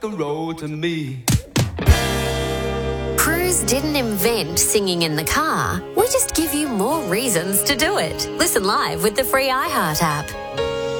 and roll to me. Cruise didn't invent singing in the car. We just give you more reasons to do it. Listen live with the free iHeart app.